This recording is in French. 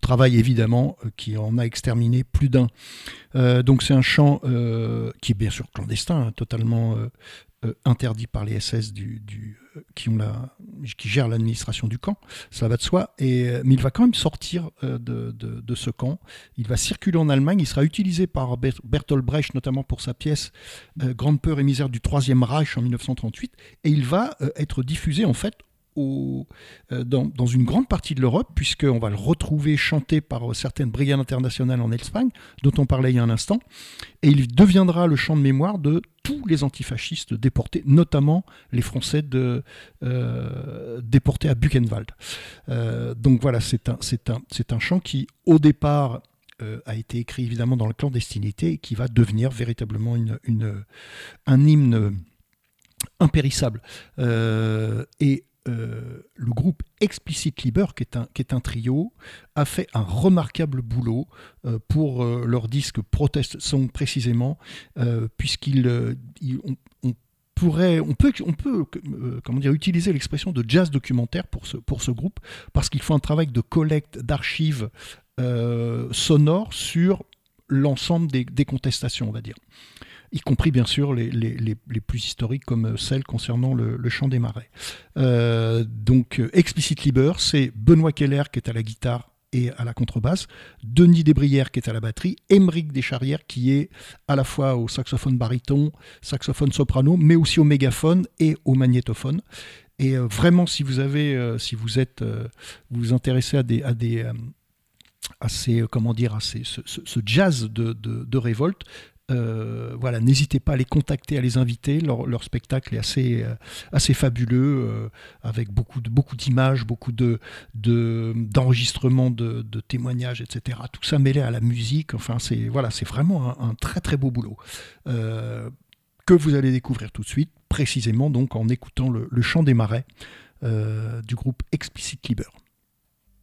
travail évidemment qui en a exterminé plus d'un. Donc c'est un chant qui est bien sûr clandestin, hein, totalement interdit par les SS qui gèrent l'administration du camp, ça va de soi, mais il va quand même sortir de ce camp, il va circuler en Allemagne, il sera utilisé par Bertolt Brecht notamment pour sa pièce Grande peur et misère du Troisième Reich en 1938, et il va être diffusé en fait dans une grande partie de l'Europe, puisqu'on va le retrouver chanté par certaines brigades internationales en Espagne, dont on parlait il y a un instant, et il deviendra le chant de mémoire de tous les antifascistes déportés, notamment les Français déportés à Buchenwald. Donc voilà, c'est un chant qui, au départ, a été écrit évidemment dans la clandestinité et qui va devenir véritablement un hymne impérissable. Le groupe Explicit Liber, qui est un trio, a fait un remarquable boulot pour leur disque Protest Song précisément, on peut comment dire, utiliser l'expression de jazz documentaire pour ce groupe, parce qu'ils font un travail de collecte d'archives sonores sur l'ensemble des contestations, on va dire, y compris bien sûr les plus historiques comme celles concernant le chant des marais. Donc Explicit Liber, c'est Benoît Keller qui est à la guitare et à la contrebasse, Denis Desbrières qui est à la batterie, Émeric Descharrières qui est à la fois au saxophone baryton, saxophone soprano, mais aussi au mégaphone et au magnétophone. Et vraiment, si vous vous intéressez ce jazz de révolte, voilà, n'hésitez pas à les contacter, à les inviter. Leur spectacle est assez fabuleux, avec beaucoup d'images, beaucoup d'enregistrements, de témoignages, etc. Tout ça mêlé à la musique. Enfin, c'est vraiment un très très beau boulot que vous allez découvrir tout de suite, précisément donc en écoutant le chant des marais du groupe Explicit Liber.